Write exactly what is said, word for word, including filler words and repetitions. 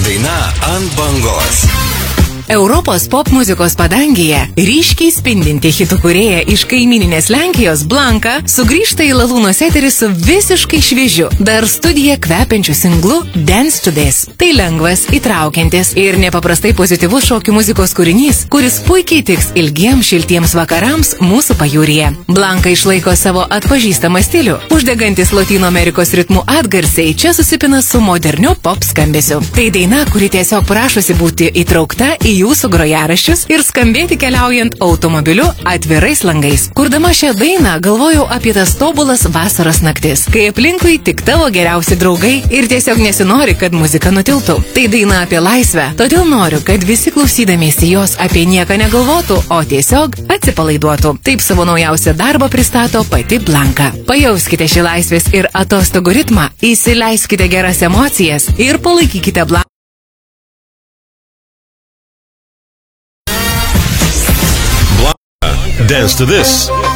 Daina ant bangos. Europos pop muzikos padangėje ryškiai spindinti hitų kūrėja iš kaimyninės Lenkijos Blanka sugrįžta į Lalūnos eterį su visiškai šviežiu, dar studiją kvepiančiu singlu Dance to This. Tai lengvas, įtraukiantis ir nepaprastai pozityvus šokių muzikos kūrinys, kuris puikiai tiks ilgiems šiltiems vakarams mūsų pajūryje. Blanka išlaiko savo atpažįstamą stilių. Uždegantis Latino Amerikos ritmų atgarsiai čia susipina su moderniu pop skambesiu. Tai daina, kuri tiesiog prašosi būti įtraukta į jūsų grojaraščius ir skambėti keliaujant automobiliu atvirais langais. Kurdama šią dainą galvojau apie tas tobulas vasaros naktis, kai aplinkui tik tavo geriausi draugai ir tiesiog nesinori, kad muzika nutiltų. Tai daina apie laisvę, todėl noriu, kad visi klausydamiesi jos apie nieką negalvotų, o tiesiog atsipalaiduotų. Taip savo naujausią darbą pristato pati Blanka. Pajauskite šį laisvės ir atostogų ritmą, įsileiskite geras emocijas ir palaikykite Blanką. Dance to This.